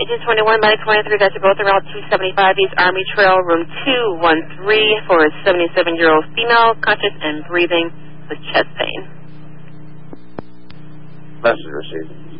1821 by 23, that's both around 275 East Army Trail, room 213 for a 77-year-old female, conscious and breathing with chest pain. Message received.